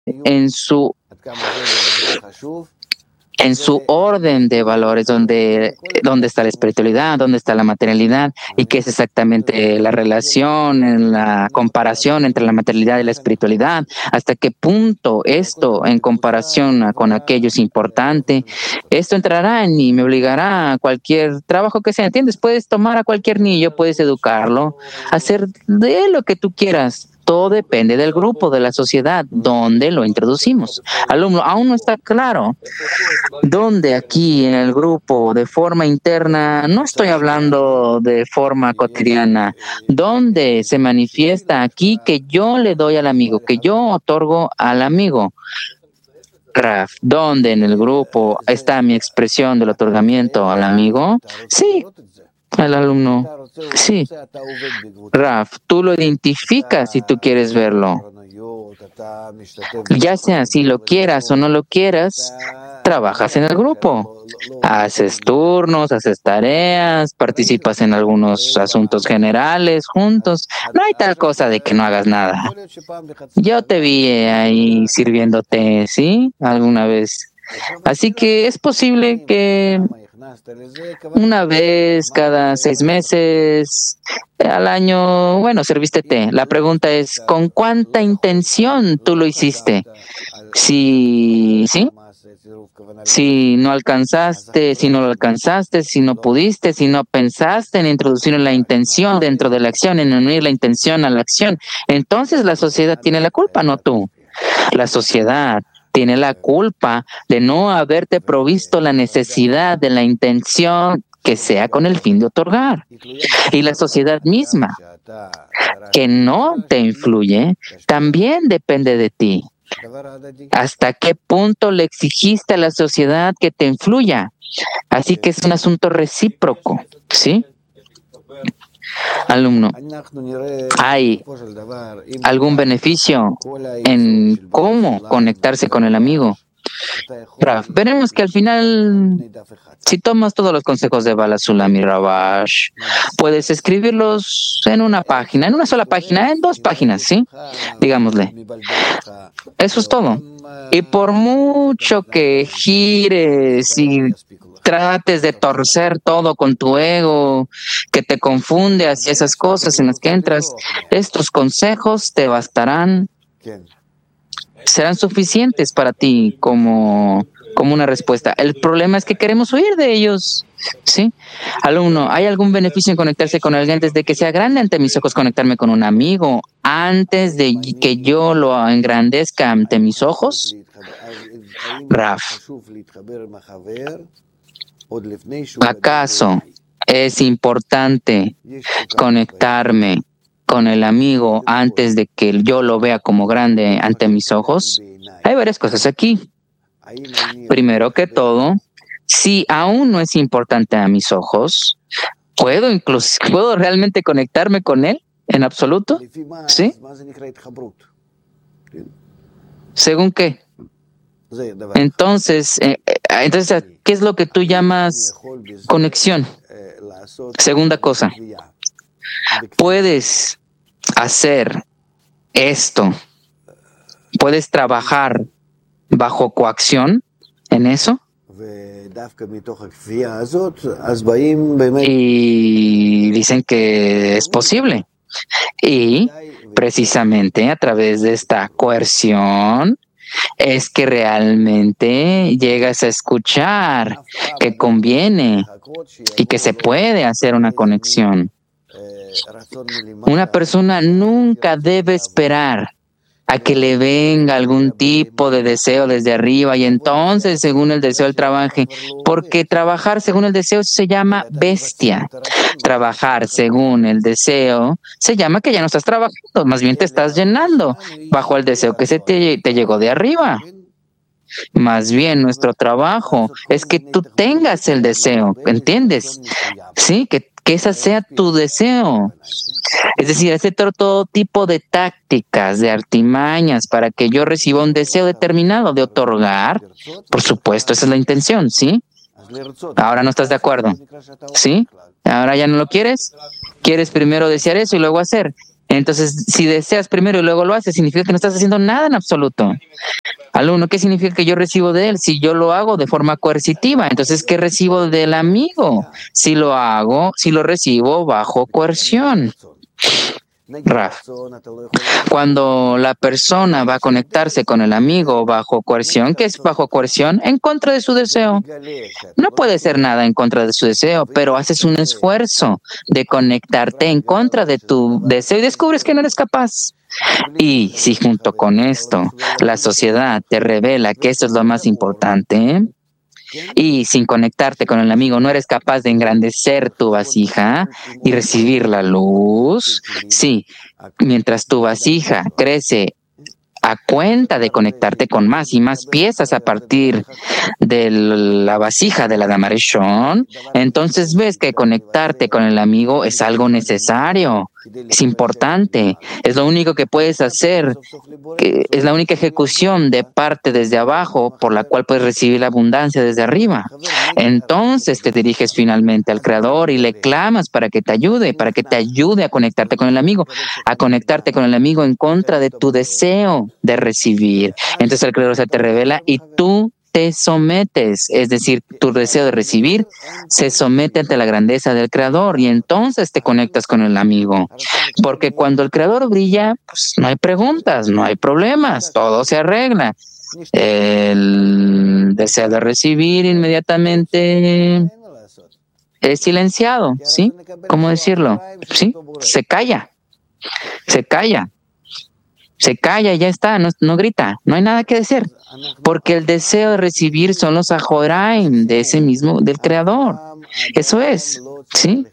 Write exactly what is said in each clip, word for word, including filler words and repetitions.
en su en su orden de valores, donde, donde está la espiritualidad, donde está la materialidad, y qué es exactamente la relación, en la comparación entre la materialidad y la espiritualidad, hasta qué punto esto en comparación con aquello es importante. Esto entrará en mí, me obligará a cualquier trabajo que sea, ¿entiendes? Puedes tomar a cualquier niño, puedes educarlo, hacer de él lo que tú quieras. Todo depende del grupo, de la sociedad, donde lo introducimos. Alumno, aún no está claro dónde aquí en el grupo, de forma interna, no estoy hablando de forma cotidiana, dónde se manifiesta aquí que yo le doy al amigo, que yo otorgo al amigo. Raf, ¿dónde en el grupo está mi expresión del otorgamiento al amigo? Sí, al alumno. Sí. Raf, tú lo identificas si tú quieres verlo. Ya sea si lo quieras o no lo quieras, trabajas en el grupo. Haces turnos, haces tareas, participas en algunos asuntos generales juntos. No hay tal cosa de que no hagas nada. Yo te vi ahí sirviéndote, ¿sí? Alguna vez. Así que es posible que una vez cada seis meses, al año, bueno, serviste té. La pregunta es, ¿con cuánta intención tú lo hiciste? Si, ¿sí? Si no alcanzaste, si no lo alcanzaste, si no pudiste, si no pensaste en introducir la intención dentro de la acción, en unir la intención a la acción, entonces la sociedad tiene la culpa, no tú. La sociedad tiene la culpa de no haberte provisto la necesidad de la intención que sea con el fin de otorgar. Y la sociedad misma, que no te influye, también depende de ti. ¿Hasta qué punto le exigiste a la sociedad que te influya? Así que es un asunto recíproco, ¿sí? Alumno, ¿hay algún beneficio en cómo conectarse con el amigo? Raf, veremos que al final, si tomas todos los consejos de Bala Sulam Rabash, puedes escribirlos en una página, en una sola página, en dos páginas, ¿sí? Digámosle. Eso es todo. Y por mucho que gires y trates de torcer todo con tu ego, que te confunde hacia esas cosas en las que entras, estos consejos te bastarán, serán suficientes para ti como, como una respuesta. El problema es que queremos huir de ellos, ¿sí? Alumno, ¿hay algún beneficio en conectarse con alguien antes de que sea grande ante mis ojos conectarme con un amigo? Antes de que yo lo engrandezca ante mis ojos? Raf, ¿acaso es importante conectarme con el amigo antes de que yo lo vea como grande ante mis ojos? Hay varias cosas aquí. Primero que todo, si aún no es importante a mis ojos, ¿puedo incluso, ¿puedo realmente conectarme con él en absoluto? ¿Sí? ¿Según qué? Entonces, eh, entonces, ¿qué es lo que tú llamas conexión? Segunda cosa, ¿puedes hacer esto? ¿Puedes trabajar bajo coacción en eso? Y dicen que es posible. Y precisamente a través de esta coerción es que realmente llegas a escuchar que conviene y que se puede hacer una conexión. Una persona nunca debe esperar a que le venga algún tipo de deseo desde arriba y entonces, según el deseo, él trabaje. Porque trabajar según el deseo se llama bestia. Trabajar según el deseo se llama que ya no estás trabajando, más bien te estás llenando bajo el deseo que se te, te llegó de arriba. Más bien, nuestro trabajo es que tú tengas el deseo, ¿entiendes? Sí, que, que ese sea tu deseo. Es decir, hacer todo tipo de tácticas, de artimañas para que yo reciba un deseo determinado de otorgar. Por supuesto, esa es la intención, ¿sí? Ahora no estás de acuerdo, ¿sí? Ahora ya no lo quieres. Quieres primero desear eso y luego hacer. Entonces, si deseas primero y luego lo haces, significa que no estás haciendo nada en absoluto. Alumno, ¿qué significa que yo recibo de él? Si yo lo hago de forma coercitiva, entonces, ¿qué recibo del amigo? Si lo hago, si lo recibo bajo coerción. Raf, cuando la persona va a conectarse con el amigo bajo coerción, ¿qué es bajo coerción? En contra de su deseo. No puede ser nada en contra de su deseo, pero haces un esfuerzo de conectarte en contra de tu deseo y descubres que no eres capaz. Y si junto con esto la sociedad te revela que esto es lo más importante, y sin conectarte con el amigo no eres capaz de engrandecer tu vasija y recibir la luz, sí, mientras tu vasija crece a cuenta de conectarte con más y más piezas a partir de la vasija de la Damareshon, entonces ves que conectarte con el amigo es algo necesario, es importante, es lo único que puedes hacer, que es la única ejecución de parte desde abajo por la cual puedes recibir la abundancia desde arriba. Entonces te diriges finalmente al Creador y le clamas para que te ayude, para que te ayude a conectarte con el amigo, a conectarte con el amigo en contra de tu deseo de recibir. Entonces el Creador se te revela y tú te sometes, es decir, tu deseo de recibir se somete ante la grandeza del Creador y entonces te conectas con el amigo. Porque cuando el Creador brilla, pues no hay preguntas, no hay problemas, todo se arregla. El deseo de recibir inmediatamente es silenciado, ¿sí? ¿Cómo decirlo? ¿Sí? Se calla, se calla. Se calla y ya está, no, no grita, no hay nada que decir, porque el deseo de recibir son los ajoraim de ese mismo, del Creador. Eso es, ¿sí?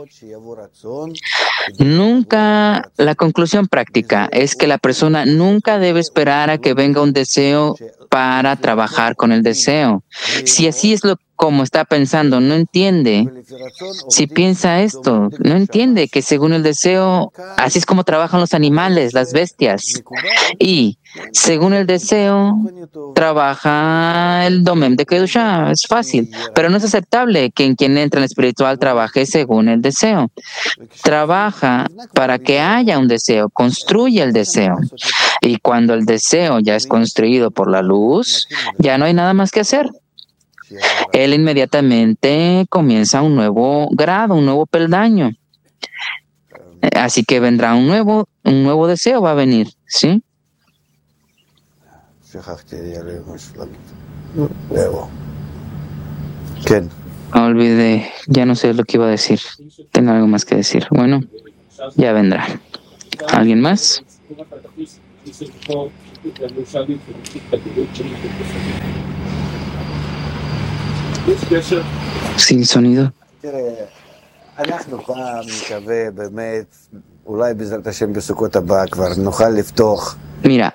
Nunca, la conclusión práctica es que la persona nunca debe esperar a que venga un deseo para trabajar con el deseo. Si así es lo como está pensando, no entiende. Si piensa esto, no entiende que según el deseo, así es como trabajan los animales, las bestias. Y según el deseo, trabaja el domem de Kedushá. Es fácil, pero no es aceptable que en quien entra en el espiritual trabaje según el deseo. Trabaja para que haya un deseo, construye el deseo. Y cuando el deseo ya es construido por la luz, ya no hay nada más que hacer. Él inmediatamente comienza un nuevo grado, un nuevo peldaño. Así que vendrá un nuevo, un nuevo deseo, va a venir, ¿sí? Olvidé, ya no sé lo que iba a decir. Tengo algo más que decir. Bueno, ya vendrá. ¿Alguien más? Sin sonido. Mira,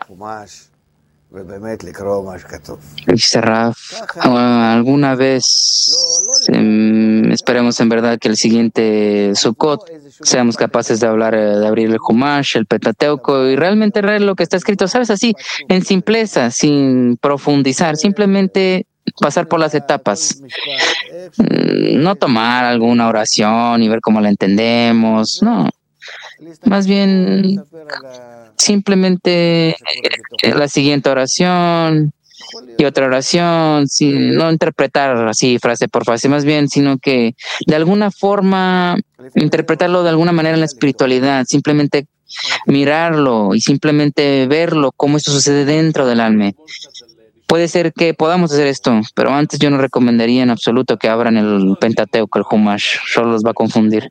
dice Raf, alguna vez eh, esperemos en verdad que el siguiente Sukkot seamos capaces de hablar, de abrir el Humash, el Pentateuco y realmente leer lo que está escrito, ¿sabes? Así, en simpleza, sin profundizar, simplemente pasar por las etapas, no tomar alguna oración y ver cómo la entendemos, no, más bien simplemente la siguiente oración y otra oración, sin, no interpretar así frase por frase, más bien, sino que de alguna forma interpretarlo de alguna manera en la espiritualidad, simplemente mirarlo y simplemente verlo, cómo esto sucede dentro del alma. Puede ser que podamos hacer esto, pero antes yo no recomendaría en absoluto que abran el Pentateuco, el Humash, solo los va a confundir.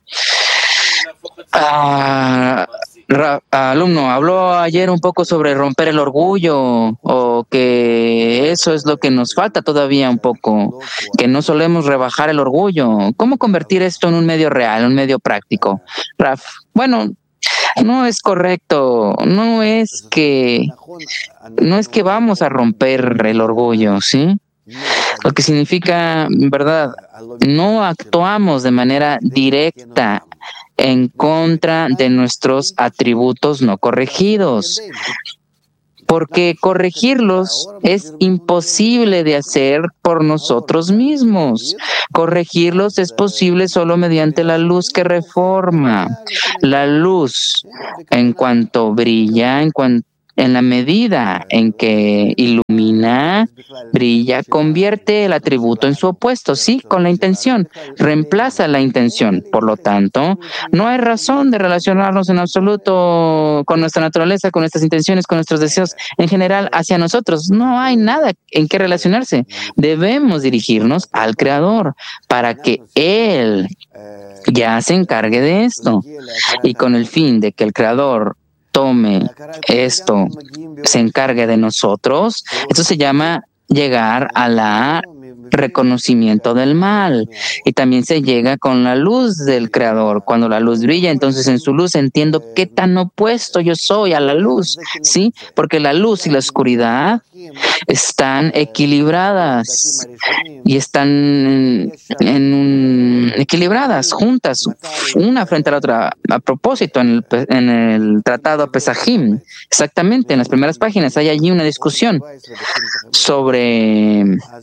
Ah, Ra, alumno, habló ayer un poco sobre romper el orgullo, o que eso es lo que nos falta todavía un poco, que no solemos rebajar el orgullo. ¿Cómo convertir esto en un medio real, un medio práctico? Raf, bueno, no es correcto, no es que no es que vamos a romper el orgullo, ¿sí? Lo que significa, en verdad, no actuamos de manera directa en contra de nuestros atributos no corregidos. porque corregirlos es imposible de hacer por nosotros mismos. Corregirlos es posible solo mediante la luz que reforma. La luz, en cuanto brilla, en cuanto en la medida en que ilumina, brilla, convierte el atributo en su opuesto, sí, con la intención, reemplaza la intención. Por lo tanto, no hay razón de relacionarnos en absoluto con nuestra naturaleza, con nuestras intenciones, con nuestros deseos en general hacia nosotros. No hay nada en qué relacionarse. Debemos dirigirnos al Creador para que Él ya se encargue de esto. Y con el fin de que el Creador tome esto, se encargue de nosotros, esto se llama llegar a la reconocimiento del mal. Y también se llega con la luz del Creador. Cuando la luz brilla, entonces en su luz entiendo qué tan opuesto yo soy a la luz, ¿sí? Porque la luz y la oscuridad están equilibradas y están en, en un, equilibradas, juntas, una frente a la otra. A propósito, en el, en el tratado Pesajim, exactamente, en las primeras páginas hay allí una discusión sobre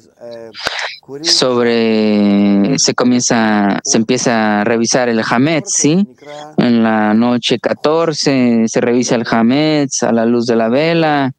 sobre se comienza, se empieza a revisar el Hametz, ¿sí? En la noche catorce se revisa el Hametz a la luz de la vela.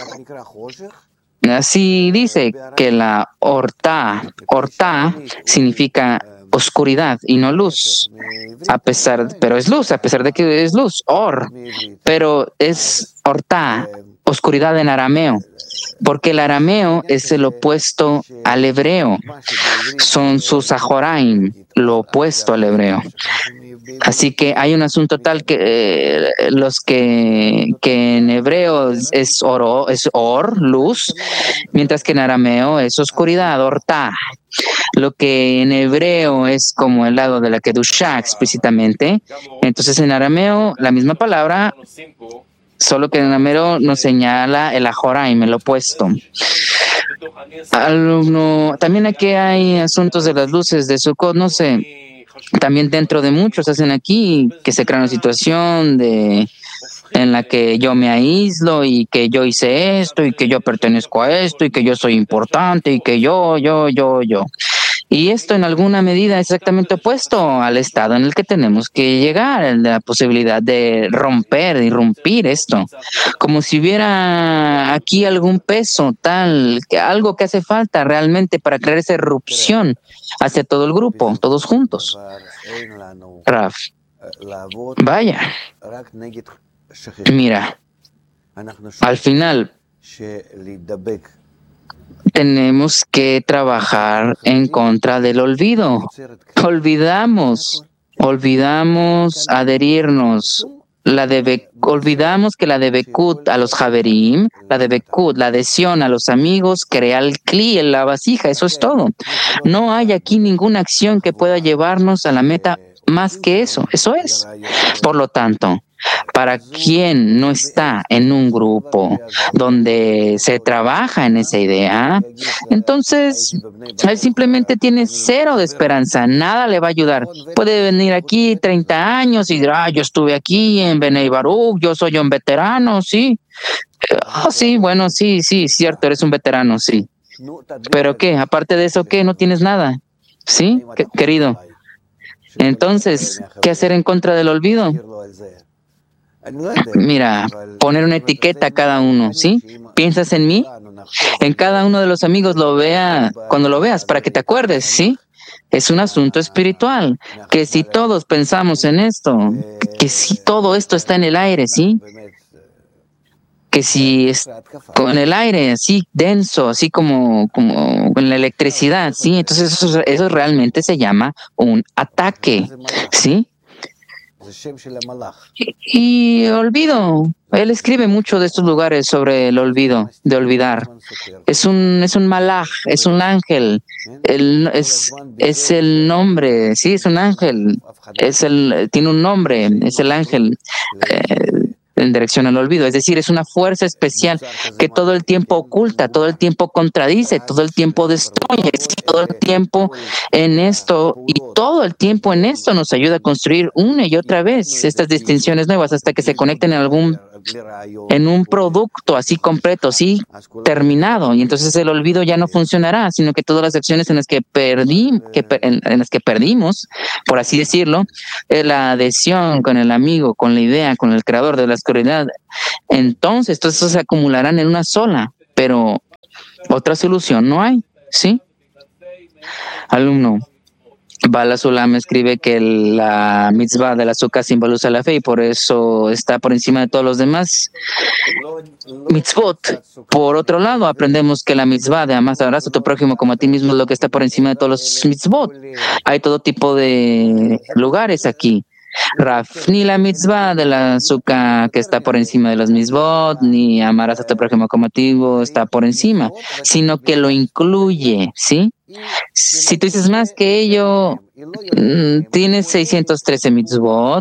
Así dice que la orta, orta significa oscuridad y no luz, a pesar, pero es luz, a pesar de que es luz, or, pero es orta, oscuridad en arameo, porque el arameo es el opuesto al hebreo, son sus ajoraim, lo opuesto al hebreo. Así que hay un asunto tal que eh, los que, que en hebreo es oro, es or, luz, mientras que en arameo es oscuridad, orta. Lo que en hebreo es como el lado de la Kedushá explícitamente, entonces en arameo la misma palabra, solo que en arameo nos señala el ajoraim, el opuesto. Alumno, también aquí hay asuntos de las luces de Sukkot, no sé. También dentro de muchos hacen aquí que se crea una situación de en la que yo me aíslo y que yo hice esto y que yo pertenezco a esto y que yo soy importante y que yo, yo, yo, yo. Y esto en alguna medida es exactamente opuesto al estado en el que tenemos que llegar, la posibilidad de romper, de irrumpir esto, como si hubiera aquí algún peso tal, que algo que hace falta realmente para crear esa erupción hacia todo el grupo, todos juntos. Raf, vaya, mira, al final tenemos que trabajar en contra del olvido. Olvidamos, olvidamos adherirnos. La de Be- olvidamos que la de Bekut a los Javerim, la de Bekut, la adhesión a los amigos, crea el Kli en la vasija, eso es todo. No hay aquí ninguna acción que pueda llevarnos a la meta más que eso, eso es. Por lo tanto, para quien no está en un grupo donde se trabaja en esa idea, entonces él simplemente tiene cero de esperanza, nada le va a ayudar. Puede venir aquí treinta años y decir, ah, yo estuve aquí en Benei Baruch, yo soy un veterano, sí. Oh, sí, bueno, sí, sí, cierto, eres un veterano, sí. ¿Pero qué? Aparte de eso, ¿qué? No tienes nada, ¿sí, querido? Entonces, ¿qué hacer en contra del olvido? Mira, poner una etiqueta a cada uno, ¿sí? ¿Piensas en mí? En cada uno de los amigos lo vea, cuando lo veas, para que te acuerdes, ¿sí? Es un asunto espiritual, que si todos pensamos en esto, que si todo esto está en el aire, ¿sí? Que si es con el aire así denso, así como, como con la electricidad, ¿sí? Entonces eso, eso realmente se llama un ataque, ¿sí? Y, y olvido. Él escribe mucho de estos lugares sobre el olvido, de olvidar. Es un es un malaj, es un ángel. El, es, es el nombre, sí, es un ángel. Es el, tiene un nombre, es el ángel. Eh, en dirección al olvido, es decir, es una fuerza especial que todo el tiempo oculta, todo el tiempo contradice, todo el tiempo destruye, todo el tiempo en esto y todo el tiempo en esto nos ayuda a construir una y otra vez estas distinciones nuevas hasta que se conecten en algún en un producto así completo, así terminado, y entonces el olvido ya no funcionará, sino que todas las acciones en las que perdí, que, en, en las que perdimos, por así decirlo, eh, la adhesión con el amigo, con la idea, con el creador de la oscuridad, entonces todos esos se acumularán en una sola, pero otra solución no hay, ¿sí? Alumno. Bala Sulam escribe que la mitzvah del azúcar simboliza la fe y por eso está por encima de todos los demás mitzvot. Por otro lado, aprendemos que la mitzvah de amarás a tu prójimo como a ti mismo es lo que está por encima de todos los mitzvot. Hay todo tipo de lugares aquí. Raf, ni la mitzvah de la azúcar que está por encima de los mitzvot, ni amarás a tu prójimo como a ti mismo está por encima, sino que lo incluye, ¿sí? Si tú dices más que ello, tienes seiscientos trece mitzvot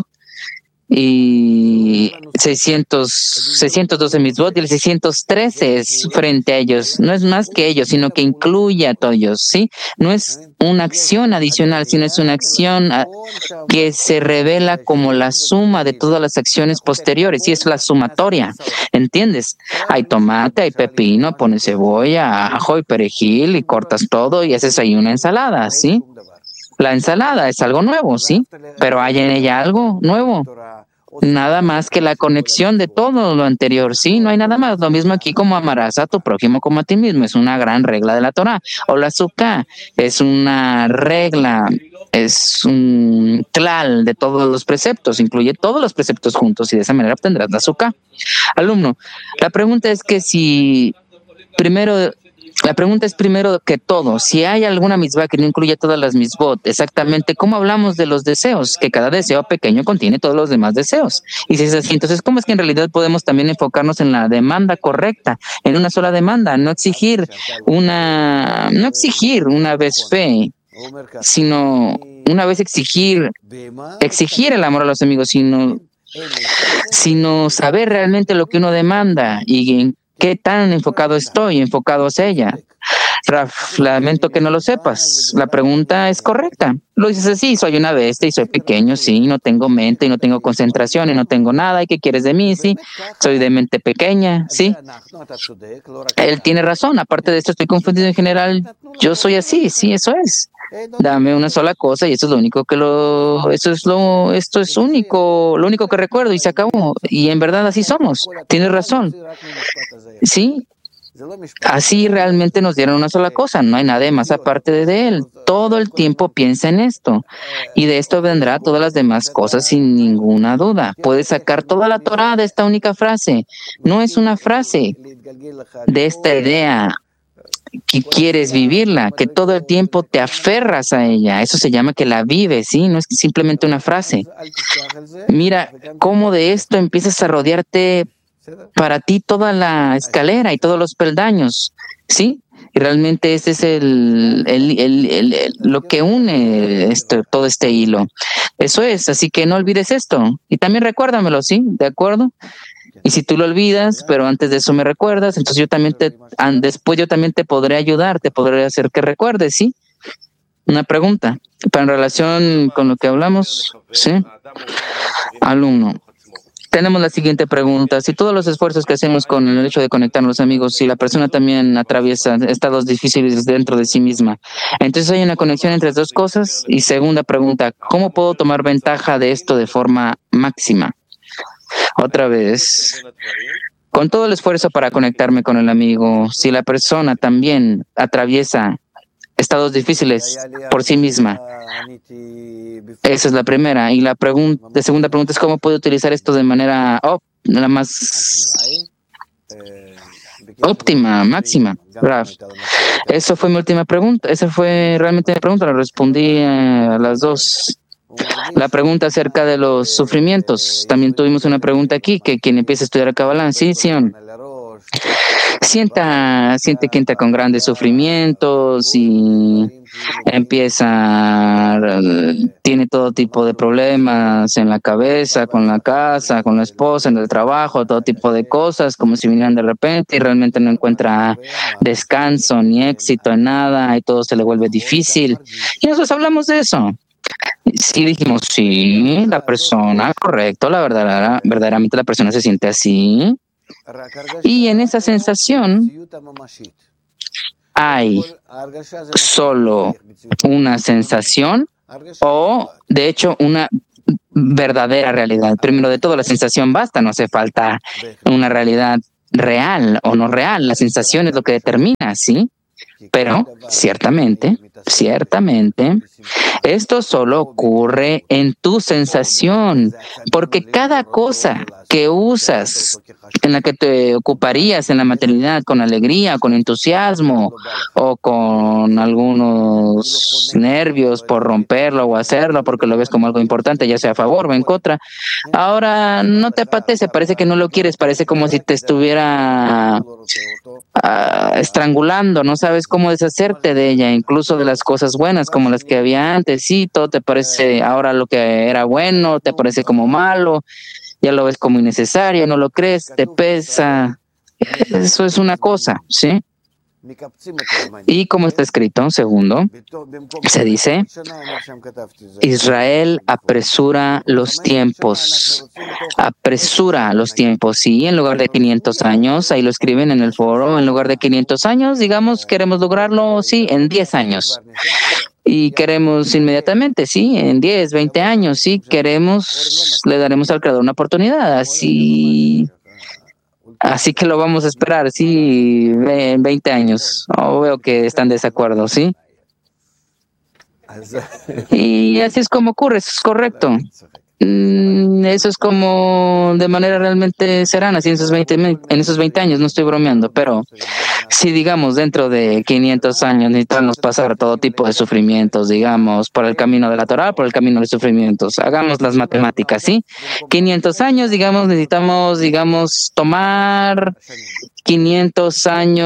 y seiscientos, seiscientos doce mitzvot y el seiscientos trece es frente a ellos. No es más que ellos, sino que incluye a todos ellos, ¿sí? No es una acción adicional, sino es una acción que se revela como la suma de todas las acciones posteriores, y es la sumatoria, ¿entiendes? Hay tomate, hay pepino, pones cebolla, ajo y perejil y cortas todo y haces ahí una ensalada, ¿sí? La ensalada es algo nuevo, ¿sí? Pero hay en ella algo nuevo. Nada más que la conexión de todo lo anterior, ¿sí? No hay nada más. Lo mismo aquí como amarás a tu prójimo como a ti mismo. Es una gran regla de la Torah. O la azúcar es una regla, es un tlal de todos los preceptos. Incluye todos los preceptos juntos y de esa manera obtendrás la azúcar. Alumno, la pregunta es que si primero... La pregunta es primero que todo, si hay alguna mitzvah que no incluye todas las mitzvot, exactamente cómo hablamos de los deseos, que cada deseo pequeño contiene todos los demás deseos. Y si es así, entonces, ¿cómo es que en realidad podemos también enfocarnos en la demanda correcta, en una sola demanda, no exigir una, no exigir una vez fe, sino una vez exigir, exigir el amor a los amigos, sino, sino saber realmente lo que uno demanda y en ¿qué tan enfocado estoy, enfocado hacia ella? Raf, lamento que no lo sepas. La pregunta es correcta. Lo dices así, soy una bestia y soy pequeño, sí, no tengo mente y no tengo concentración y no tengo nada. ¿Y qué quieres de mí? Sí, soy de mente pequeña, sí. Él tiene razón. Aparte de esto, estoy confundido en general. Yo soy así, sí, eso es. Dame una sola cosa y eso es lo único que lo, eso es lo, esto es único, lo único que recuerdo y se acabó. Y en verdad así somos. Tienes razón. Sí. Así realmente nos dieron una sola cosa, no hay nada más aparte de él. Todo el tiempo piensa en esto y de esto vendrá todas las demás cosas sin ninguna duda. Puedes sacar toda la Torah de esta única frase. No es una frase de esta idea que quieres vivirla, que todo el tiempo te aferras a ella. Eso se llama que la vives, ¿sí? No es simplemente una frase. Mira cómo de esto empiezas a rodearte para ti toda la escalera y todos los peldaños, ¿sí? Y realmente ese es el, el, el, el, el lo que une esto, todo este hilo. Eso es, así que no olvides esto. Y también recuérdamelo, ¿sí? ¿De acuerdo? Y si tú lo olvidas, pero antes de eso me recuerdas, entonces yo también te, después yo también te podré ayudar, te podré hacer que recuerdes, ¿sí? Una pregunta, para en relación con lo que hablamos, ¿sí? Alumno. Tenemos la siguiente pregunta. Si todos los esfuerzos que hacemos con el hecho de conectar a los amigos, si la persona también atraviesa estados difíciles dentro de sí misma, entonces hay una conexión entre las dos cosas. Y segunda pregunta, ¿cómo puedo tomar ventaja de esto de forma máxima? Otra vez, con todo el esfuerzo para conectarme con el amigo, si la persona también atraviesa estados difíciles por sí misma. Esa es la primera. Y la pregunta, la segunda pregunta es cómo puedo utilizar esto de manera op, la más óptima, máxima. Raf. Eso fue mi última pregunta. Esa fue realmente mi pregunta. La respondí a las dos. La pregunta acerca de los sufrimientos. También tuvimos una pregunta aquí que quien empieza a estudiar a Kabbalah, sí, Sion. Sienta, siente que entra con grandes sufrimientos y empieza, tiene todo tipo de problemas en la cabeza, con la casa, con la esposa, en el trabajo, todo tipo de cosas, como si vinieran de repente y realmente no encuentra descanso ni éxito en nada y todo se le vuelve difícil. Y nosotros hablamos de eso. Sí, dijimos, sí, la persona, correcto, la verdad, verdaderamente la persona se siente así. Y en esa sensación hay solo una sensación o, de hecho, una verdadera realidad. Primero de todo, la sensación basta, no hace falta una realidad real o no real. La sensación es lo que determina, ¿sí? Pero ciertamente, ciertamente, esto solo ocurre en tu sensación, porque cada cosa que usas, en la que te ocuparías en la maternidad con alegría, con entusiasmo o con algunos nervios por romperlo o hacerlo porque lo ves como algo importante, ya sea a favor o en contra, ahora no te apetece, parece que no lo quieres, parece como si te estuviera uh, estrangulando, no sabes cómo deshacerte de ella, incluso de las cosas buenas como las que había antes. Sí, todo te parece ahora lo que era bueno, te parece como malo, ya lo ves como innecesario, no lo crees, te pesa. Eso es una cosa, ¿sí? Y como está escrito, segundo, se dice, Israel apresura los tiempos, apresura los tiempos, sí, en lugar de quinientos años, ahí lo escriben en el foro, en lugar de quinientos años, digamos, queremos lograrlo, sí, en diez años. Y queremos inmediatamente, sí, en diez, veinte años, sí, queremos, le daremos al creador una oportunidad, así... Así que lo vamos a esperar, sí, en veinte años. Oh, veo que están de desacuerdo, ¿sí? Y así es como ocurre, eso es correcto. Eso es como de manera realmente serana, así en esos veinte, en esos veinte años, no estoy bromeando, pero si digamos dentro de quinientos años necesitamos pasar todo tipo de sufrimientos, digamos, por el camino de la Torah, por el camino de sufrimientos, hagamos las matemáticas, ¿sí? quinientos años, digamos, necesitamos, digamos, tomar quinientos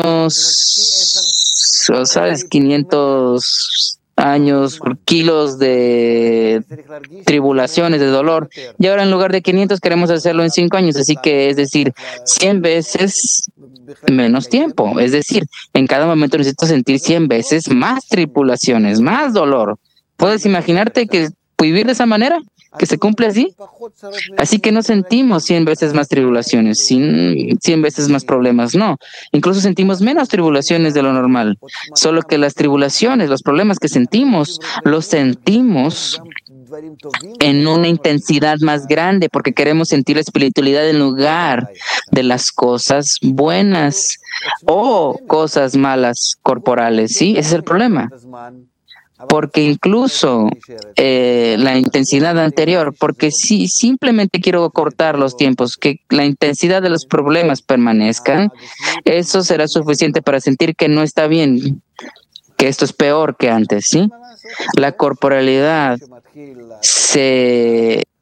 años, ¿sabes? quinientos años, kilos de tribulaciones, de dolor, y ahora en lugar de quinientos queremos hacerlo en cinco años, así que es decir, cien veces menos tiempo, es decir, en cada momento necesito sentir cien veces más tribulaciones, más dolor. ¿Puedes imaginarte que vivir de esa manera? ¿Que se cumple así? Así que no sentimos cien veces más tribulaciones, cien veces más problemas, no. Incluso sentimos menos tribulaciones de lo normal. Solo que las tribulaciones, los problemas que sentimos, los sentimos en una intensidad más grande porque queremos sentir la espiritualidad en lugar de las cosas buenas o cosas malas corporales, ¿sí? Ese es el problema. Porque incluso eh, la intensidad anterior, porque si simplemente quiero cortar los tiempos, que la intensidad de los problemas permanezcan, eso será suficiente para sentir que no está bien, que esto es peor que antes, ¿sí? La corporalidad se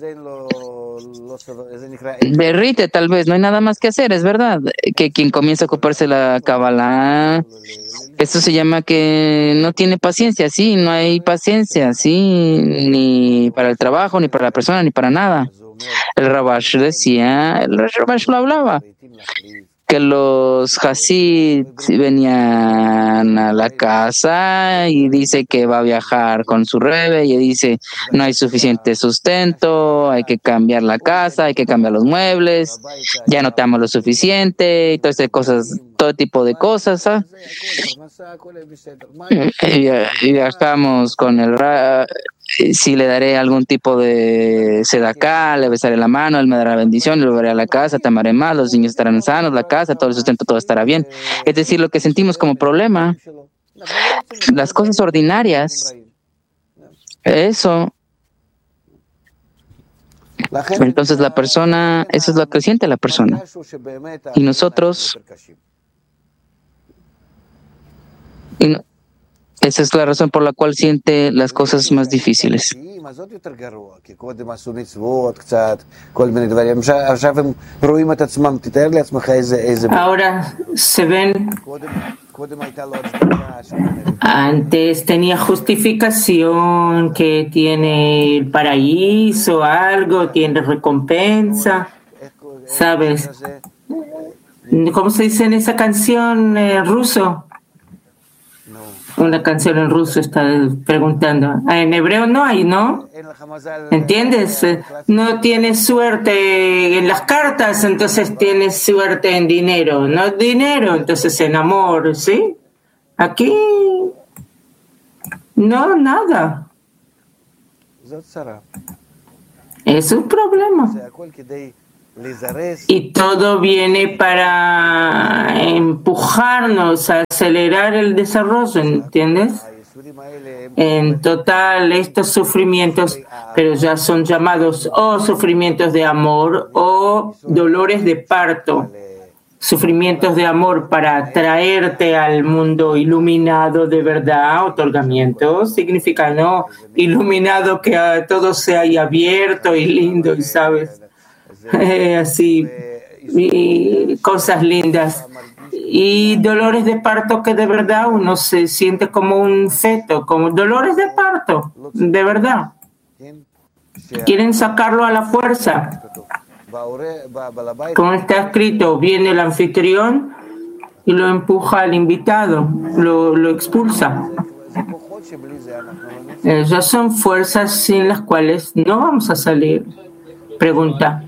derrite, tal vez, no hay nada más que hacer, es verdad, que quien comienza a ocuparse de la Kabbalah, eso se llama que no tiene paciencia, sí, no hay paciencia, sí, ni para el trabajo, ni para la persona, ni para nada. El Rabash decía, el Rabash lo hablaba, que los Hasid venían a la casa y dice que va a viajar con su rebe y dice no hay suficiente sustento, hay que cambiar la casa, hay que cambiar los muebles, ya no te amo lo suficiente y todas esas cosas, todo tipo de cosas. ¿Ah? Y viajamos con el ra si le daré algún tipo de sedaká, le besaré la mano, él me dará la bendición, le volveré a la casa, te amaré más, los niños estarán sanos, la casa, todo el sustento, todo estará bien. Es decir, lo que sentimos como problema, las cosas ordinarias, eso. Entonces la persona, eso es lo que siente la persona. Y nosotros, y no, esa es la razón por la cual siente las cosas más difíciles. Ahora se ven. Antes tenía justificación, que tiene el paraíso, algo, tiene recompensa, ¿sabes? ¿Cómo se dice en esa canción eh, ruso? Una canción en ruso está preguntando. En hebreo no hay, ¿no? ¿Entiendes? No tienes suerte en las cartas, entonces tienes suerte en dinero. No dinero, entonces en amor, ¿sí? Aquí no, nada. Es un problema. Y todo viene para empujarnos a acelerar el desarrollo, ¿entiendes? En total, estos sufrimientos, pero ya son llamados o sufrimientos de amor o dolores de parto. Sufrimientos de amor para traerte al mundo iluminado de verdad, otorgamiento, significa no iluminado que todo sea ahí abierto y lindo, y sabes, eh, así, y cosas lindas. Y dolores de parto que de verdad uno se siente como un feto, como dolores de parto, de verdad. Quieren sacarlo a la fuerza. Como está escrito, viene el anfitrión y lo empuja al invitado, lo, lo expulsa. Esas son fuerzas sin las cuales no vamos a salir. Pregunta.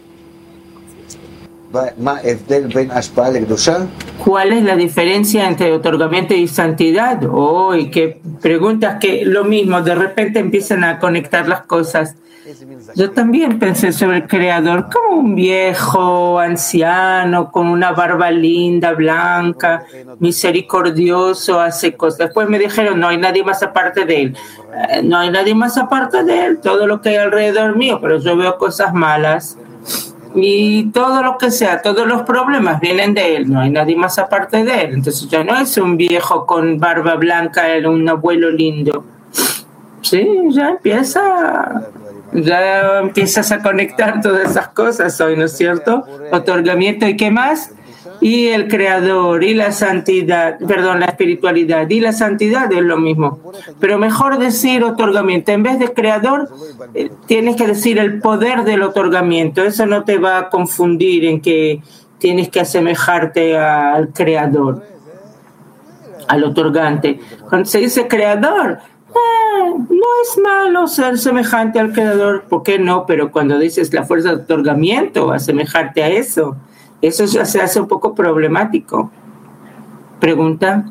¿Cuál es la diferencia entre otorgamiento y santidad? Oh, y que preguntas que lo mismo, de repente empiezan a conectar las cosas. Yo también pensé sobre el Creador como un viejo, anciano, con una barba linda, blanca, misericordioso, hace cosas. Después me dijeron, no hay nadie más aparte de él. Eh, no hay nadie más aparte de él, todo lo que hay alrededor mío, pero yo veo cosas malas. Y todo lo que sea, todos los problemas vienen de él, no hay nadie más aparte de él. Entonces ya no es un viejo con barba blanca, era un abuelo lindo. Sí, ya empieza... Ya empiezas a conectar todas esas cosas hoy, ¿no es cierto? Otorgamiento y qué más, y el Creador y la santidad, perdón, la espiritualidad y la santidad es lo mismo. Pero mejor decir otorgamiento, en vez de Creador, eh, tienes que decir el poder del otorgamiento. Eso no te va a confundir en que tienes que asemejarte al Creador, al otorgante. Cuando se dice Creador, Eh, no es malo ser semejante al Creador, ¿por qué no? Pero cuando dices la fuerza de otorgamiento, asemejarte a eso, eso ya se hace un poco problemático. Pregunta.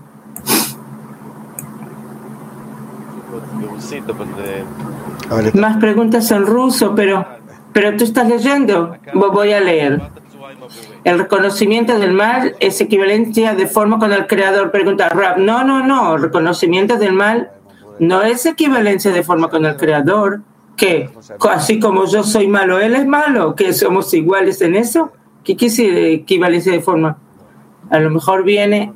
Más preguntas en ruso, pero, pero tú estás leyendo. Voy a leer. El reconocimiento del mal es equivalencia de forma con el Creador. Pregunta Rab. No, no, no. El reconocimiento del mal no es equivalencia de forma con el Creador, que así como yo soy malo, él es malo, que somos iguales en eso. ¿Qué quiere decir equivalencia de forma? A lo mejor viene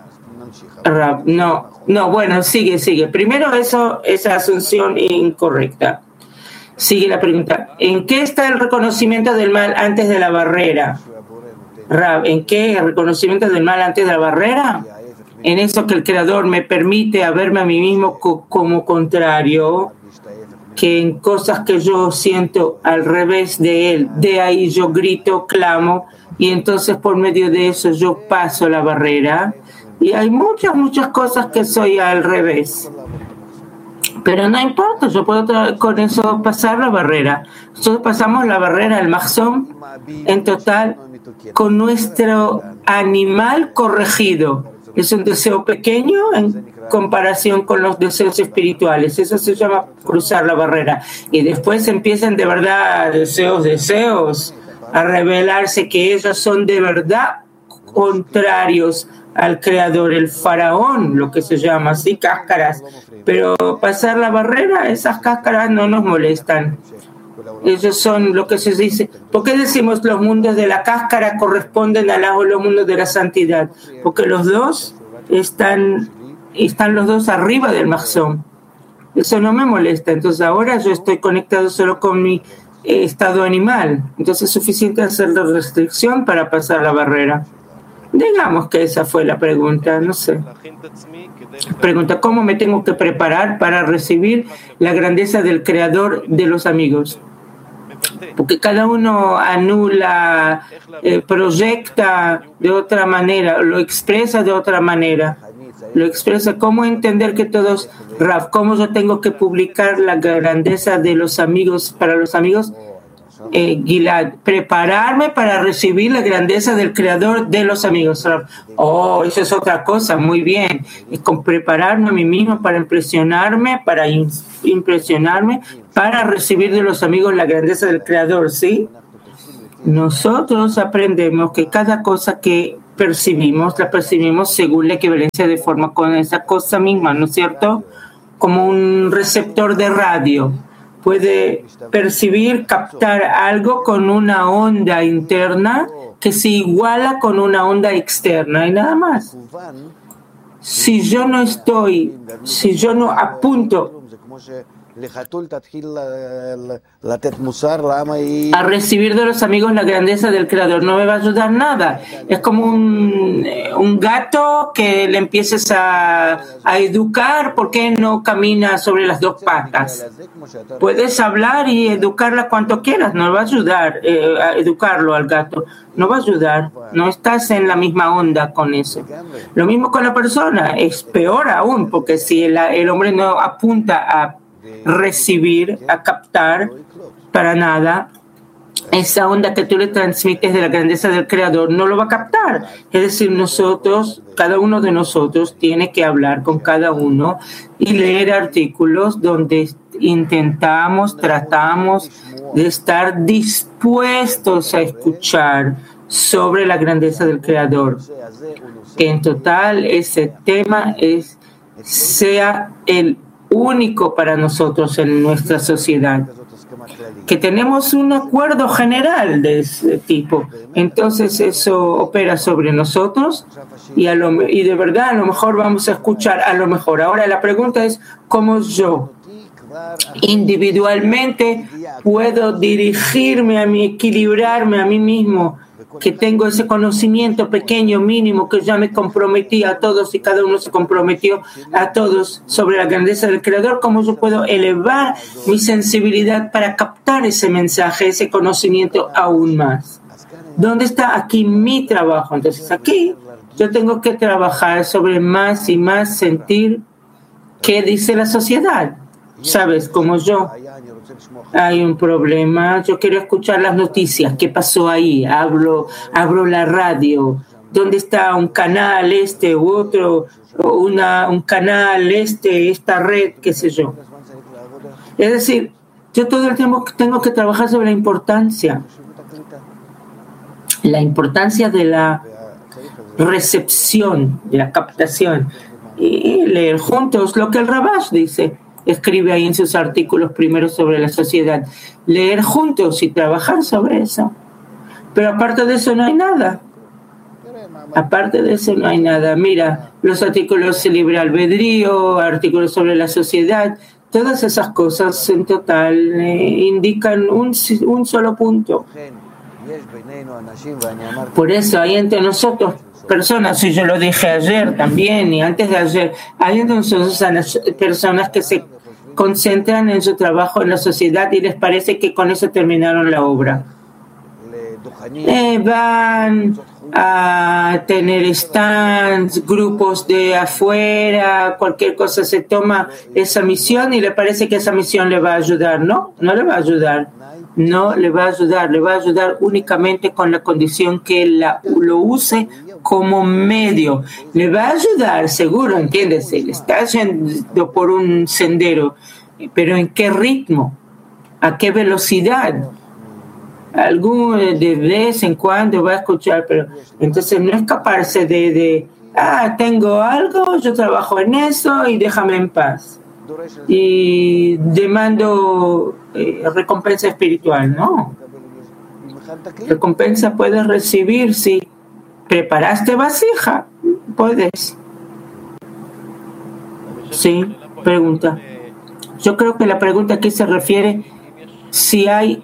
no, no, bueno, sigue, sigue. Primero eso, esa asunción incorrecta. Sigue la pregunta. ¿En qué está el reconocimiento del mal antes de la barrera? Rab, ¿en qué el reconocimiento del mal antes de la barrera? En eso que el Creador me permite a verme a mí mismo co- como contrario, que en cosas que yo siento al revés de Él, de ahí yo grito, clamo, y entonces por medio de eso yo paso la barrera. Y hay muchas, muchas cosas que soy al revés. Pero no importa, yo puedo tra- con eso pasar la barrera. Nosotros pasamos la barrera, el mahzón, en total, con nuestro animal corregido. Es un deseo pequeño en comparación con los deseos espirituales. Eso se llama cruzar la barrera. Y después empiezan de verdad deseos, deseos, a revelarse que ellos son de verdad contrarios al Creador, el faraón, lo que se llama así, cáscaras. Pero pasar la barrera, esas cáscaras no nos molestan. Ellos son lo que se dice. ¿Por qué decimos los mundos de la cáscara corresponden a los mundos de la santidad? Porque los dos están, están los dos arriba del mahzón. Eso no me molesta. Entonces ahora yo estoy conectado solo con mi estado animal. Entonces es suficiente hacer la restricción para pasar la barrera. Digamos que esa fue la pregunta, no sé. Pregunta, ¿cómo me tengo que preparar para recibir la grandeza del Creador de los amigos? Porque cada uno anula, eh, proyecta de otra manera, lo expresa de otra manera. lo expresa. ¿Cómo entender que todos, Rav, cómo yo tengo que publicar la grandeza de los amigos para los amigos? Eh, Gilad, prepararme para recibir la grandeza del creador de los amigos. Oh, eso es otra cosa, muy bien. Es con prepararme a mí mismo para impresionarme, para in- impresionarme, para recibir de los amigos la grandeza del creador, ¿sí? Nosotros aprendemos que cada cosa que percibimos, la percibimos según la equivalencia de forma con esa cosa misma, ¿no es cierto? Como un receptor de radio. Puede percibir, captar algo con una onda interna que se iguala con una onda externa y nada más. Si yo no estoy, si yo no apunto a recibir de los amigos la grandeza del creador, no me va a ayudar nada. Es como un, un gato que le empieces a, a educar. ¿Por qué no camina sobre las dos patas? Puedes hablar y educarla cuanto quieras, no va a ayudar eh, a educarlo al gato, no va a ayudar, no estás en la misma onda con eso. Lo mismo con la persona, es peor aún, porque si el, el hombre no apunta a recibir, a captar para nada, esa onda que tú le transmites de la grandeza del creador no lo va a captar. Es decir, nosotros, cada uno de nosotros tiene que hablar con cada uno y leer artículos donde intentamos, tratamos de estar dispuestos a escuchar sobre la grandeza del creador. Que en total ese tema es, sea el único para nosotros en nuestra sociedad, que tenemos un acuerdo general de ese tipo. Entonces eso opera sobre nosotros y, a lo, y de verdad a lo mejor vamos a escuchar a lo mejor. Ahora la pregunta es cómo yo individualmente puedo dirigirme a mí, equilibrarme a mí mismo, que tengo ese conocimiento pequeño, mínimo, que ya me comprometí a todos y cada uno se comprometió a todos sobre la grandeza del Creador. ¿Cómo yo puedo elevar mi sensibilidad para captar ese mensaje, ese conocimiento aún más? ¿Dónde está aquí mi trabajo? Entonces aquí yo tengo que trabajar sobre más y más sentir qué dice la sociedad. ¿Sabes? Como yo. Hay un problema, yo quiero escuchar las noticias, ¿qué pasó ahí? Hablo, abro la radio, ¿dónde está un canal este u otro, una, un canal este, esta red, qué sé yo? Es decir, yo todo el tiempo tengo que trabajar sobre la importancia, la importancia de la recepción, de la captación, y leer juntos lo que el Rabash dice. Escribe ahí en sus artículos primero sobre la sociedad, leer juntos y trabajar sobre eso. Pero aparte de eso no hay nada. Aparte de eso no hay nada. Mira, los artículos de libre albedrío, artículos sobre la sociedad, todas esas cosas en total eh, indican un, un solo punto. Por eso hay entre nosotros personas, y yo lo dije ayer también y antes de ayer, hay entre nosotros personas que se concentran en su trabajo en la sociedad y les parece que con eso terminaron la obra. Eh, van a tener stands, grupos de afuera, cualquier cosa, se toma esa misión y le parece que esa misión le va a ayudar. No, no le va a ayudar. No le va a ayudar, le va a ayudar únicamente con la condición que él la, lo use como medio. Le va a ayudar, seguro, entiéndese, le está yendo por un sendero, pero ¿en qué ritmo? ¿A qué velocidad? Algún de vez en cuando va a escuchar, pero entonces no escaparse de, de ah, tengo algo, yo trabajo en eso y déjame en paz. Y demando eh, recompensa espiritual, no. Recompensa puedes recibir si preparaste vasija, puedes. Sí, pregunta. Yo creo que la pregunta aquí se refiere si hay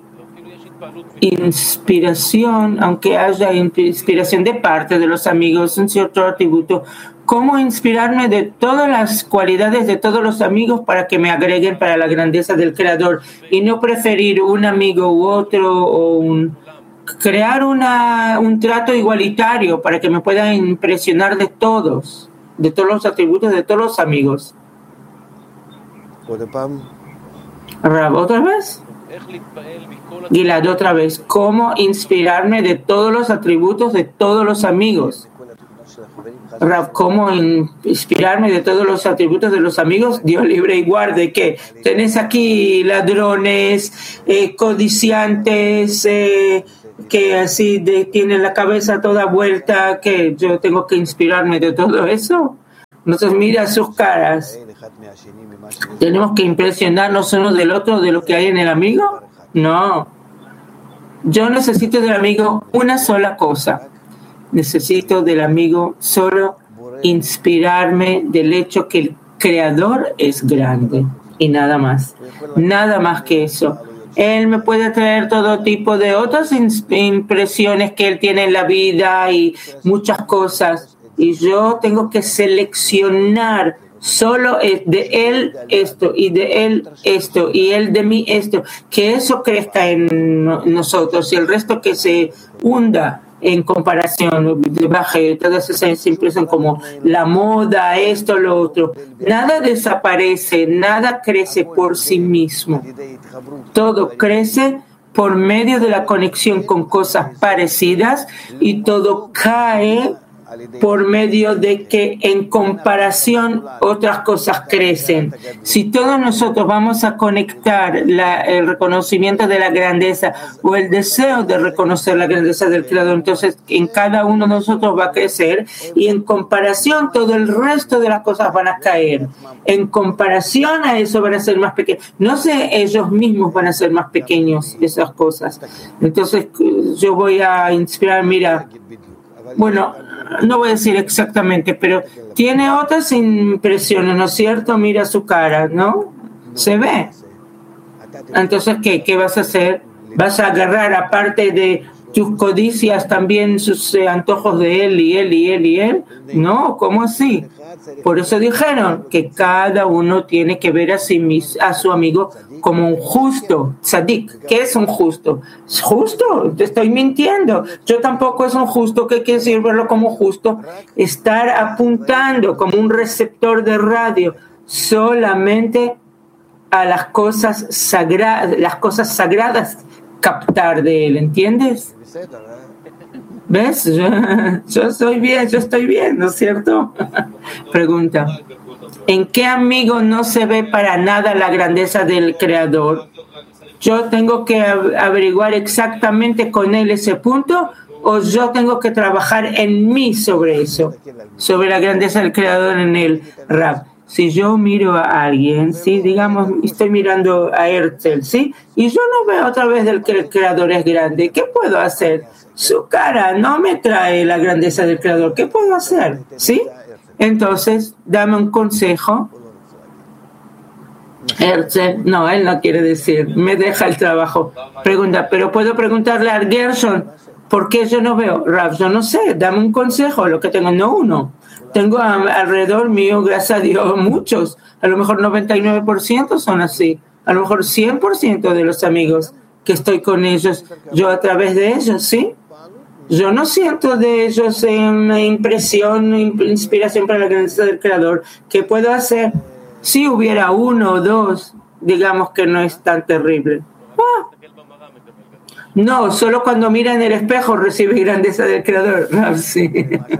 inspiración, aunque haya inspiración de parte de los amigos, un cierto atributo. ¿Cómo inspirarme de todas las cualidades de todos los amigos para que me agreguen para la grandeza del Creador y no preferir un amigo u otro o un, crear una, un trato igualitario para que me puedan impresionar de todos? de todos los atributos de todos los amigos. Rab, ¿otra vez? Gilad, otra vez. ¿Cómo inspirarme de todos los atributos de todos los amigos? Rab, ¿cómo inspirarme de todos los atributos de los amigos? Dios libre y guarde que tenés aquí ladrones, eh, codiciantes, eh, que así de, tienen la cabeza toda vuelta, que yo tengo que inspirarme de todo eso. Entonces mira sus caras. ¿Tenemos que impresionarnos uno del otro de lo que hay en el amigo? No. Yo necesito del amigo una sola cosa. Necesito del amigo solo inspirarme del hecho que el Creador es grande y nada más. Nada más que eso. Él me puede traer todo tipo de otras impresiones que él tiene en la vida y muchas cosas. Y yo tengo que seleccionar solo de él esto y de él esto y él de mí esto. Que eso crezca en nosotros y el resto que se hunda en comparación, baje todas esas impresiones como la moda, esto, lo otro. Nada desaparece, nada crece por sí mismo. Todo crece por medio de la conexión con cosas parecidas y todo cae por medio de que en comparación otras cosas crecen. Si todos nosotros vamos a conectar la, el reconocimiento de la grandeza o el deseo de reconocer la grandeza del Creador, entonces en cada uno de nosotros va a crecer y en comparación todo el resto de las cosas van a caer. En comparación a eso van a ser más pequeños. No sé, ellos mismos van a ser más pequeños esas cosas. Entonces yo voy a inspirar, mira, bueno, no voy a decir exactamente, pero tiene otras impresiones, ¿no es cierto? Mira su cara, ¿no? Se ve. Entonces, ¿qué? ¿Qué vas a hacer? ¿Vas a agarrar, aparte de tus codicias, también sus eh, antojos de él y él y él y él? No, ¿cómo así? Por eso dijeron que cada uno tiene que ver a, sí mis, a su amigo como un justo, tzadik. ¿Qué es un justo? ¿Es justo? Te estoy mintiendo. Yo tampoco es un justo. ¿Qué quiere decir verlo como justo? Estar apuntando como un receptor de radio solamente a las cosas sagradas, las cosas sagradas captar de él, ¿entiendes? ¿Ves? Yo, yo estoy bien, yo estoy bien, ¿no es cierto? Pregunta. ¿En qué amigo no se ve para nada la grandeza del Creador? ¿Yo tengo que averiguar exactamente con él ese punto o yo tengo que trabajar en mí sobre eso? Sobre la grandeza del Creador en el Rab. Si yo miro a alguien, ¿sí? Digamos, estoy mirando a Herzl, ¿sí? Y yo no veo otra vez del que el Creador es grande. ¿Qué puedo hacer? Su cara no me trae la grandeza del Creador. ¿Qué puedo hacer? ¿Sí? Entonces, dame un consejo. Herzl, no, él no quiere decir, me deja el trabajo. Pregunta, pero puedo preguntarle a Gershon, ¿por qué yo no veo? Rav, yo no sé, dame un consejo, lo que tengo, no uno. Tengo a, alrededor mío, gracias a Dios, muchos. A lo mejor noventa y nueve por ciento son así. A lo mejor cien por ciento de los amigos que estoy con ellos, yo a través de ellos, ¿sí? Yo no siento de ellos una impresión, inspiración para la grandeza del Creador. ¿Qué puedo hacer? Si hubiera uno o dos, digamos que no es tan terrible. Ah. No, solo cuando mira en el espejo recibe grandeza del Creador. No, sí.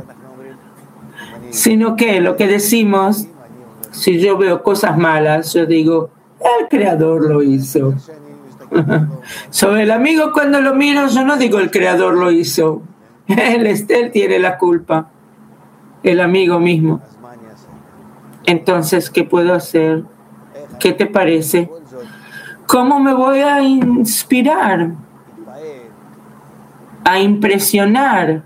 Sino que lo que decimos, si yo veo cosas malas, yo digo, el Creador lo hizo. Sobre el amigo, cuando lo miro, yo no digo el Creador lo hizo. Él, él tiene la culpa. El amigo mismo. Entonces, ¿qué puedo hacer? ¿Qué te parece? ¿Cómo me voy a inspirar? A impresionar.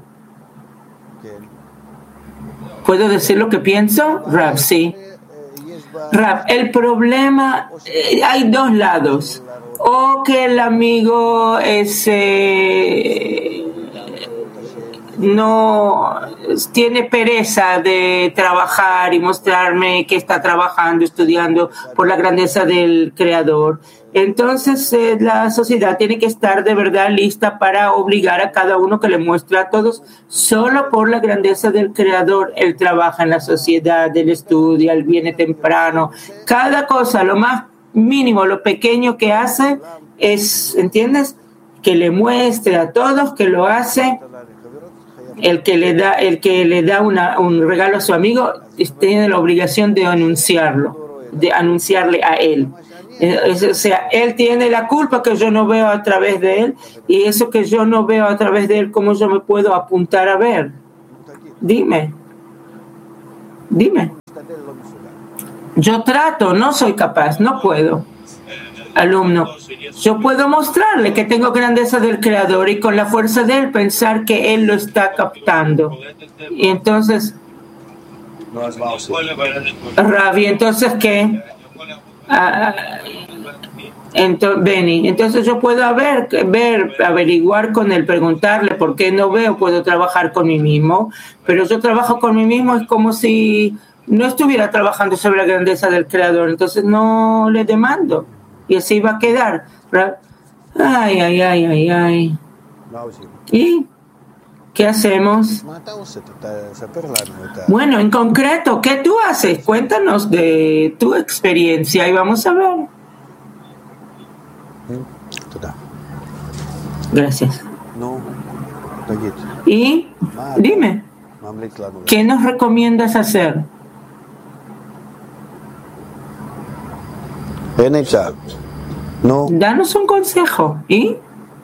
¿Puedo decir lo que pienso? Rab, sí. Rab, el problema, eh, hay dos lados. O que el amigo es, eh, no tiene pereza de trabajar y mostrarme que está trabajando, estudiando por la grandeza del Creador. Entonces eh, la sociedad tiene que estar de verdad lista para obligar a cada uno que le muestre a todos solo por la grandeza del Creador. Él trabaja en la sociedad, él estudia, él viene temprano. Cada cosa, lo más mínimo, lo pequeño que hace es, ¿entiendes? Que le muestre a todos que lo hace. El que le da, el que le da una, un regalo a su amigo tiene la obligación de anunciarlo, de anunciarle a él. O sea, él tiene la culpa que yo no veo a través de él, y eso que yo no veo a través de él, ¿cómo yo me puedo apuntar a ver? Dime. Dime. Yo trato, no soy capaz, no puedo. Alumno, yo puedo mostrarle que tengo grandeza del Creador y con la fuerza de él pensar que él lo está captando. Y entonces, Ravi, ¿entonces qué? Ah, entonces, Benny, entonces yo puedo ver, ver, averiguar con él, preguntarle por qué no veo, puedo trabajar con mí mismo, pero yo trabajo con mí mismo es como si no estuviera trabajando sobre la grandeza del Creador, entonces no le demando. Y así va a quedar. Ay, ay, ay, ay, ay. ¿Y qué hacemos? Bueno, en concreto, ¿qué tú haces? Cuéntanos de tu experiencia y vamos a ver. Gracias. Y dime, ¿qué nos recomiendas hacer? No. Danos un consejo. ¿Y?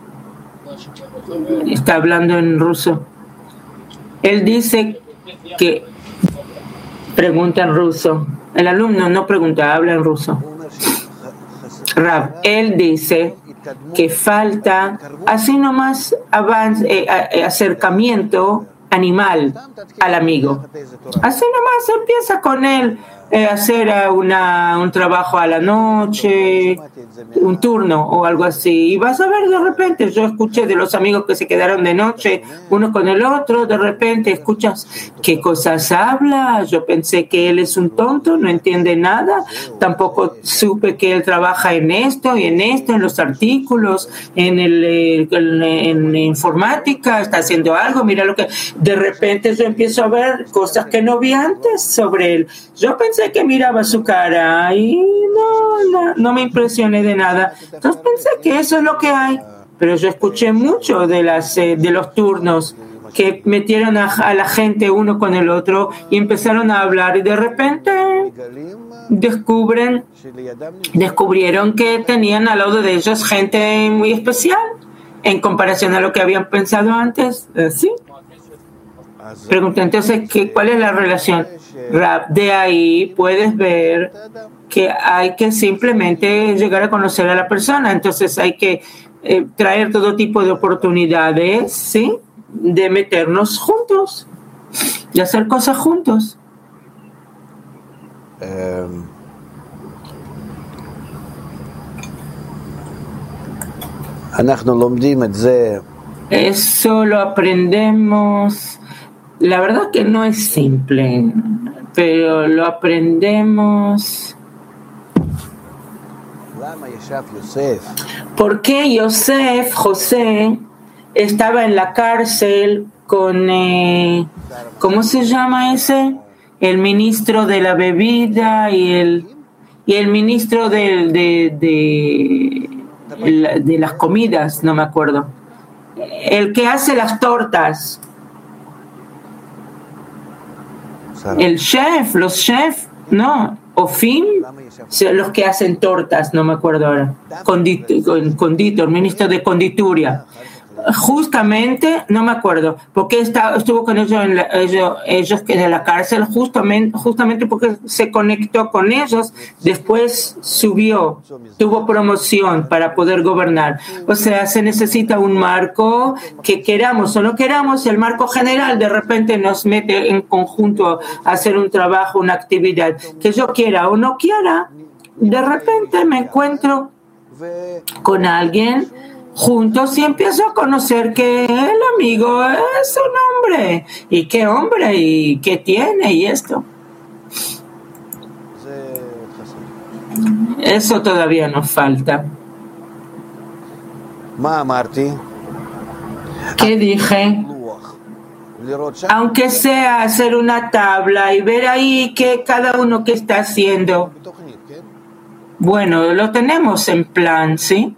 Está hablando en ruso. Él dice que pregunta en ruso. El alumno no pregunta, habla en ruso. Rab, él dice que falta así nomás avance, eh, acercamiento animal al amigo. Así nomás empieza con él. Eh, hacer una, un trabajo a la noche, un turno o algo así. Y vas a ver de repente, yo escuché de los amigos que se quedaron de noche, uno con el otro, de repente escuchas qué cosas habla. Yo pensé que él es un tonto, no entiende nada. Tampoco supe que él trabaja en esto y en esto, en los artículos, en, el, en, en informática, está haciendo algo. Mira lo que... De repente yo empiezo a ver cosas que no vi antes sobre él. Yo pensé que miraba su cara y no, no, no me impresioné de nada. Entonces pensé que eso es lo que hay. Pero yo escuché mucho de, las, eh, de los turnos que metieron a, a la gente uno con el otro y empezaron a hablar y de repente descubren, descubrieron que tenían al lado de ellos gente muy especial en comparación a lo que habían pensado antes. ¿Sí? Pregunté entonces, ¿qué, ¿cuál es la relación? De ahí puedes ver que hay que simplemente llegar a conocer a la persona. Entonces hay que eh, traer todo tipo de oportunidades, ¿sí? De meternos juntos, de hacer cosas juntos. Um. Eso lo aprendemos. La verdad que no es simple, pero lo aprendemos. ¿Por qué Yosef, José, estaba en la cárcel con, eh, ¿cómo se llama ese? El ministro de la bebida y el, y el ministro de, de, de, de las comidas, no me acuerdo. El que hace las tortas. El chef, los chefs, no, Ofim, los que hacen tortas, no me acuerdo ahora, conditor, conditor ministro de condituria. Justamente, no me acuerdo, porque está, estuvo con ellos, en la, ellos, ellos que de la cárcel, justamente, justamente porque se conectó con ellos, después subió, tuvo promoción para poder gobernar. O sea, se necesita un marco que queramos o no queramos, el marco general de repente nos mete en conjunto a hacer un trabajo, una actividad, que yo quiera o no quiera, de repente me encuentro con alguien juntos y empiezo a conocer que el amigo es un hombre. ¿Y qué hombre? ¿Y qué tiene? Y esto. Eso todavía nos falta. ¿Qué dije? Aunque sea hacer una tabla y ver ahí que cada uno que está haciendo. Bueno, lo tenemos en plan, ¿sí?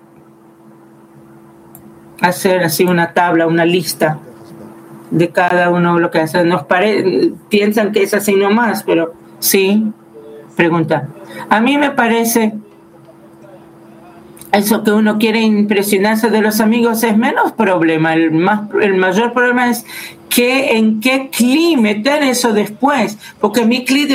Hacer así una tabla, una lista de cada uno lo que hace. Nos pare... piensan que es así nomás, pero sí. Pregunta. A mí me parece eso que uno quiere impresionarse de los amigos es menos problema. El más, el mayor problema es que en qué cli meter eso después, porque mi cli